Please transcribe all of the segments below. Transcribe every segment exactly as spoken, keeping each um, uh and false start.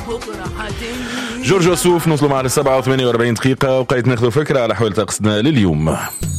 جورج وسوف نوصلوا مع السبعة وثمانية وأربعين دقيقة، وقيت ناخذ فكرة على حوال طقسنا لليوم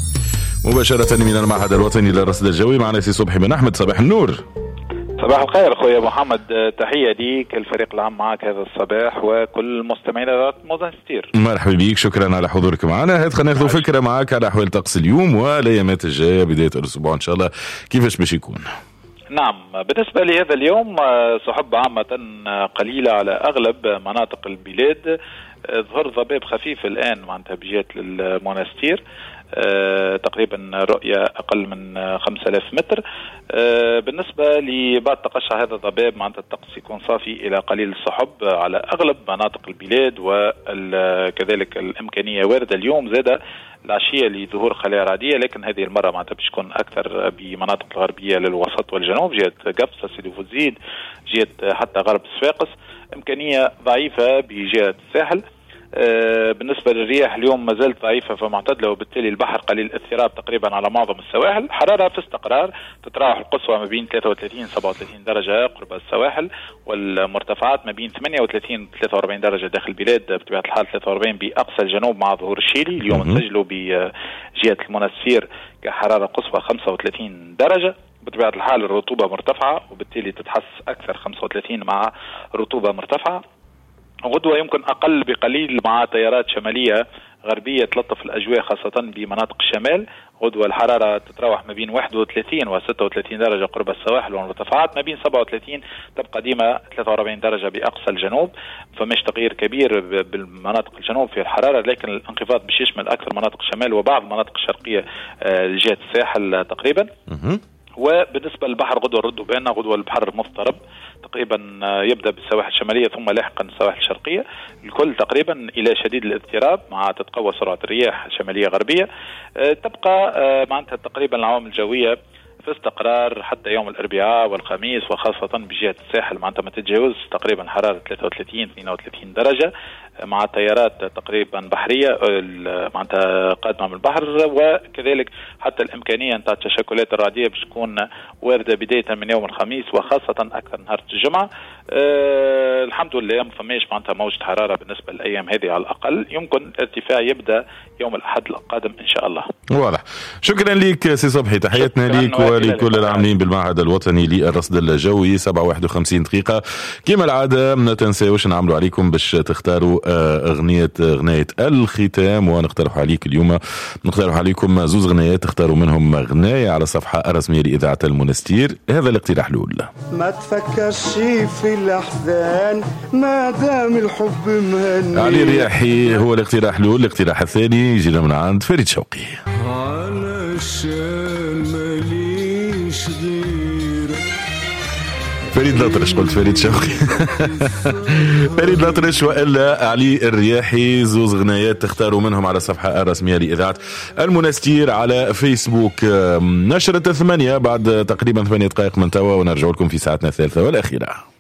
مباشرة من المعهد الوطني للرصد الجوي. معنا سي صبحي بن أحمد، صباح النور. صباح الخير خويا محمد، تحية ليك الفريق العام معك هذا الصباح وكل مستمعينا مونستير. مرحبا بيك، شكرا على حضورك معنا. هات خلينا ناخذ فكرة معك على أحوال طقس اليوم والايامات الجاية بداية الأسبوع إن شاء الله، كيفاش باش يكون؟ نعم، بالنسبة لهذا اليوم سحب عامة قليلة على أغلب مناطق البلاد، ظهر ضباب خفيف الآن معناتها بجهة المونستير، أه تقريبا رؤية أقل من خمسة آلاف متر. أه بالنسبة لبعد تقشع هذا الضباب معناتها الطقس يكون صافي إلى قليل السحب على أغلب مناطق البلاد، وكذلك الإمكانية واردة اليوم زادة العشية لظهور خلايا رعدية، لكن هذه المرة معناتها باش تكون أكثر بمناطق الغربية للوسط والجنوب، جهة قفصة سيدي بوزيد، جهة حتى غرب صفاقس، إمكانية ضعيفة بجهة الساحل. آه بالنسبة للرياح اليوم ما زالت ضعيفة فمعتدلة، وبالتالي البحر قليل الاضطراب تقريبا على معظم السواحل. حرارة في استقرار، تتراوح القصوى ما بين ثلاثة وثلاثين سبعة وثلاثين درجة قرب السواحل، والمرتفعات ما بين ثمانية وثلاثين ثلاثة وأربعين درجة داخل البلاد، بطبيعة الحال ثلاثة وأربعين بأقصى الجنوب مع ظهور الشيلي. اليوم نسجلوا بجهة المنستير كحرارة قصوى خمسة وثلاثين درجة، بطبيعة الحال الرطوبة مرتفعة وبالتالي تتحس أكثر خمسة وثلاثين مع رطوبة مرتفعة. غدوة يمكن أقل بقليل مع تيارات شمالية غربية تلطف الأجواء خاصة بمناطق الشمال. غدوة الحرارة تتراوح ما بين واحد وثلاثين و ستة وثلاثين درجة قرب السواحل، والمرتفعات ما بين سبعة وثلاثين تبقى ديما ثلاثة وأربعين درجة بأقصى الجنوب. فمش تغيير كبير بالمناطق الجنوب في الحرارة، لكن الانخفاض بش يشمل أكثر مناطق الشمال وبعض المناطق الشرقية لجهة الساحل تقريبا. وبالنسبة للبحر غدوة الردوا بأن غدوة البحر مضطرب تقريبا، يبدأ بالسواحل الشمالية ثم لاحقا السواحل الشرقية، الكل تقريبا إلى شديد الاضطراب مع تتقوى سرعة الرياح شمالية غربية. تبقى معناتها تقريبا العوامل الجوية في استقرار حتى يوم الأربعاء والخميس، وخاصة بجهة الساحل معناتها ما تتجاوز تقريبا حرارة ثلاثة وثلاثين اثنين وثلاثين درجة، مع تيارات تقريبا بحرية معناتها قادمة من البحر، وكذلك حتى الإمكانية نتاع التشكلات الرعدية باش تكون واردة بداية من يوم الخميس وخاصة أكثر نهار الجمعة. أه الحمد لله ما فماش معناتها موجة حرارة بالنسبة للأيام هذه على الأقل، يمكن ارتفاع يبدأ يوم الأحد القادم إن شاء الله. واضح، شكرا لك سي صبحي، تحياتنا لك ولكل العاملين بالمعهد الوطني للرصد الجوي. سبعة وواحد وخمسين دقيقة كما العادة، ما تنساوش نعملوا عليكم باش تختاروا أغنية أغنية الختام، ونقترح عليك اليوم نقترح عليكم زوز غنايات تختاروا منهم غناية على الصفحة الرسمية لإذاعة المنستير. هذا الاقتراح الأول. ما تفكرش في الأحزان ما دام الحب مهني. علي الرياحي هو الاقتراح الأول. الاقتراح الثاني يجينا من عند فريد شوقي. علشان ماليش غير فريد الأطرش، قلت فريد شوقي. فريد الأطرش وإلا علي الرياحي، زوز غنايات تختاروا منهم على الصفحة الرسمية لإذاعة المنستير على فيسبوك. نشرة الثمانية بعد تقريبا ثمانية دقائق من توا، ونرجع لكم في ساعتنا الثالثة والأخيرة.